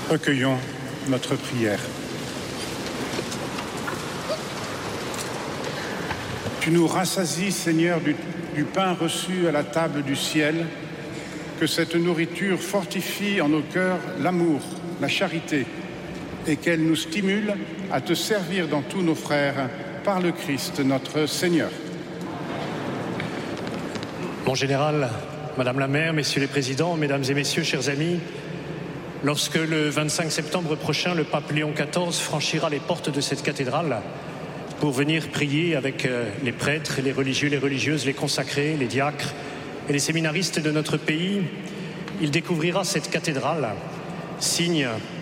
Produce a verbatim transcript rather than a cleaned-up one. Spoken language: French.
Recueillons notre prière. Tu nous rassasies, Seigneur, du, du pain reçu à la table du ciel, que cette nourriture fortifie en nos cœurs l'amour, la charité, et qu'elle nous stimule à te servir dans tous nos frères par le Christ notre Seigneur. Mon général, Madame la maire, Messieurs les présidents, Mesdames et Messieurs, chers amis, lorsque le vingt-cinq septembre prochain, le pape Léon quatorze franchira les portes de cette cathédrale pour venir prier avec les prêtres, les religieux, les religieuses, les consacrés, les diacres et les séminaristes de notre pays, il découvrira cette cathédrale, signe